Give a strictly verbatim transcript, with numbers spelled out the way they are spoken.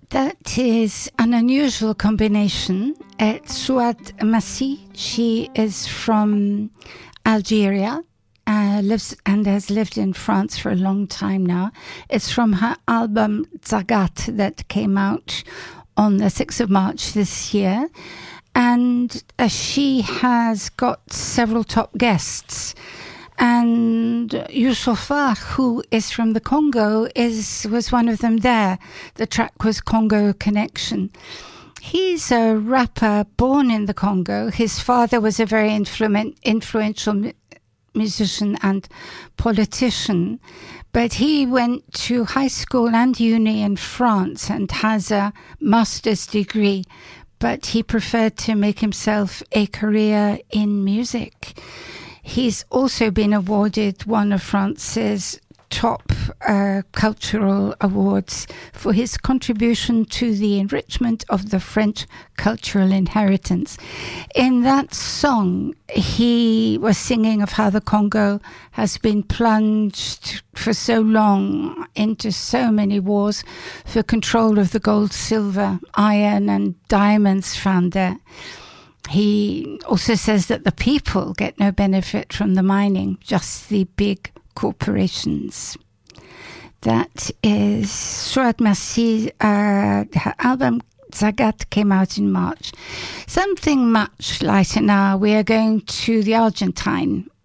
That is an unusual combination. It's Souad Massi. She is from Algeria, uh, lives and has lived in France for a long time now. It's from her album Zagat that came out on the sixth of March this year. And uh, she has got several top guests. And Youssoufa, who is from the Congo, is was one of them there. The track was Congo Connection. He's a rapper born in the Congo. His father was a very influ- influential mu- musician and politician. But he went to high school and uni in France and has a master's degree. But he preferred to make himself a career in music. He's also been awarded one of France's top uh, cultural awards for his contribution to the enrichment of the French cultural inheritance. In that song, he was singing of how the Congo has been plunged for so long into so many wars for control of the gold, silver, iron and diamonds found there. He also says that the people get no benefit from the mining, just the big corporations. That is Souad Massi. Uh, her album Zagat came out in March. Something much lighter now. We are going to the Argentine